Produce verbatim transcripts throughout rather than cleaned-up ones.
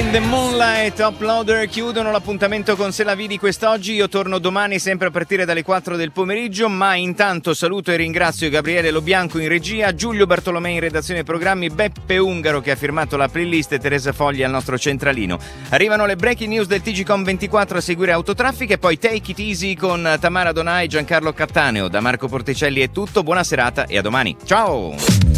in the Moonlight, Uploader chiudono l'appuntamento con C'est la vie di quest'oggi. Io torno domani sempre a partire dalle quattro del pomeriggio, ma intanto saluto e ringrazio Gabriele Lobianco in regia, Giulio Bartolomei in redazione programmi, Beppe Ungaro che ha firmato la playlist e Teresa Fogli al nostro centralino. Arrivano le breaking news del T G Com ventiquattro, a seguire Autotraffic e poi Take It Easy con Tamara Donai e Giancarlo Cattaneo. Da Marco Porticelli è tutto, buona serata e a domani. Ciao!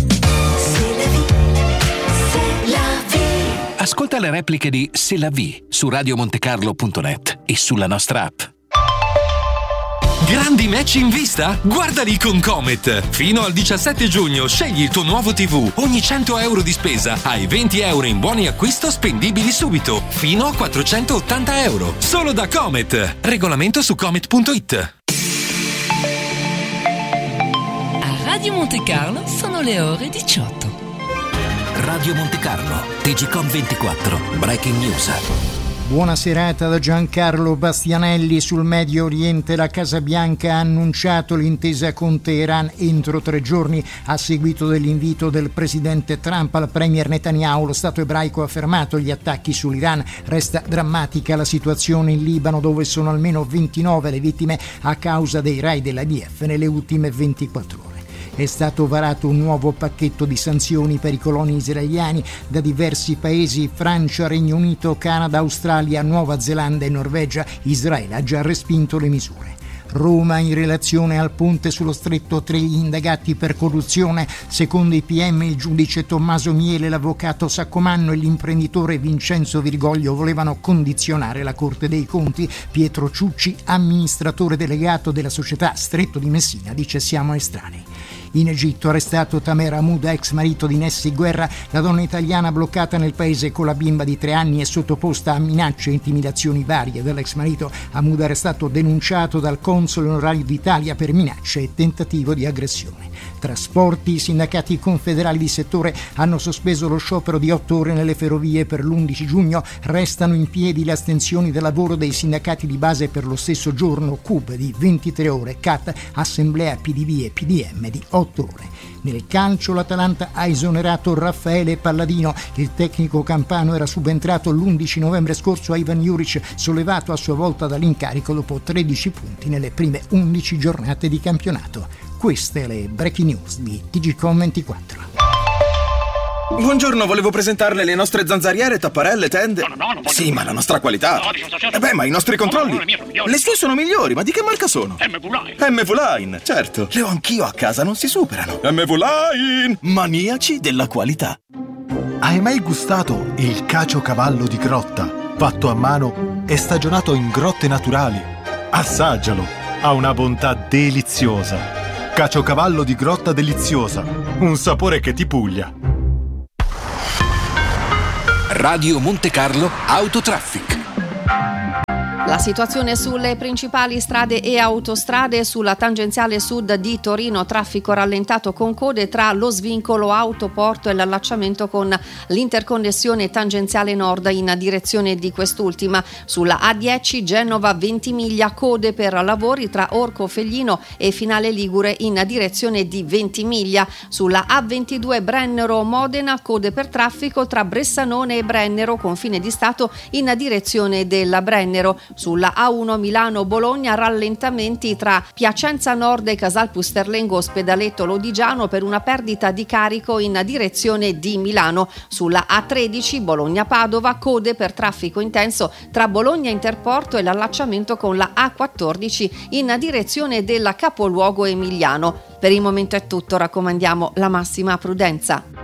Ascolta le repliche di C'est la vie su radio montecarlo punto net e sulla nostra app. Grandi match in vista? Guardali con Comet! Fino al diciassette giugno scegli il tuo nuovo tivù. Ogni cento euro di spesa hai venti euro in buoni acquisto spendibili subito. Fino a quattrocentottanta euro. Solo da Comet. Regolamento su comet punto it. A Radio Monte Carlo sono le ore diciotto. Radio Monte Carlo, T G Com ventiquattro, Breaking News. Buona serata da Giancarlo Bastianelli. Sul Medio Oriente la Casa Bianca ha annunciato l'intesa con Teheran entro tre giorni a seguito dell'invito del presidente Trump al premier Netanyahu. Lo Stato ebraico ha fermato gli attacchi sull'Iran. Resta drammatica la situazione in Libano, dove sono almeno ventinove le vittime a causa dei raid dell'I D F nelle ultime ventiquattro ore. È stato varato un nuovo pacchetto di sanzioni per i coloni israeliani da diversi paesi: Francia, Regno Unito, Canada, Australia, Nuova Zelanda e Norvegia. Israele ha già respinto le misure. Roma in relazione al ponte sullo stretto tra gli indagati per corruzione. Secondo i P M il giudice Tommaso Miele, l'avvocato Saccomanno e l'imprenditore Vincenzo Virgoglio volevano condizionare la Corte dei Conti. Pietro Ciucci, amministratore delegato della società Stretto di Messina, dice: siamo estranei. In Egitto arrestato Tamer Hamoud, ex marito di Nessi Guerra. La donna italiana bloccata nel paese con la bimba di tre anni è sottoposta a minacce e intimidazioni varie dall'ex marito. Hamoud è stato denunciato dal console onorario d'Italia per minacce e tentativo di aggressione. Trasporti: i sindacati confederali di settore hanno sospeso lo sciopero di otto ore nelle ferrovie per l'undici giugno. Restano in piedi le astensioni da lavoro dei sindacati di base per lo stesso giorno. C U B di ventitré ore, C A T, assemblea P D V e P D M di otto ore. Nel calcio l'Atalanta ha esonerato Raffaele Palladino. Il tecnico campano era subentrato l'undici novembre scorso a Ivan Juric, sollevato a sua volta dall'incarico dopo tredici punti nelle prime undici giornate di campionato. Queste le breaking news di T G Com ventiquattro. Buongiorno, volevo presentarle le nostre zanzariere, tapparelle, tende. No, no, no, non voglio. Sì, ma la nostra qualità. No, dice, certo. Eh beh, ma i nostri controlli. No, no, le mie sono migliori. Le sue sono migliori, ma di che marca sono? M V Line. M V Line, certo. Le ho anch'io a casa, non si superano. M V Line, maniaci della qualità. Hai mai gustato il caciocavallo di grotta, fatto a mano e stagionato in grotte naturali? Assaggialo, ha una bontà deliziosa. Caciocavallo di grotta deliziosa, un sapore che ti puglia. Radio Monte Carlo Autotraffic. La situazione sulle principali strade e autostrade: sulla tangenziale sud di Torino traffico rallentato con code tra lo svincolo Autoporto e l'allacciamento con l'interconnessione tangenziale nord in direzione di quest'ultima. Sulla A dieci Genova Ventimiglia code per lavori tra Orco Feglino e Finale Ligure in direzione di Ventimiglia. Sulla A ventidue Brennero Modena code per traffico tra Bressanone e Brennero, confine di Stato, in direzione della Brennero. Sulla A uno Milano-Bologna rallentamenti tra Piacenza Nord e Casal Pusterlengo Ospedaletto Lodigiano per una perdita di carico in direzione di Milano. Sulla A tredici Bologna-Padova code per traffico intenso tra Bologna Interporto e l'allacciamento con la A quattordici in direzione del capoluogo emiliano. Per il momento è tutto, raccomandiamo la massima prudenza.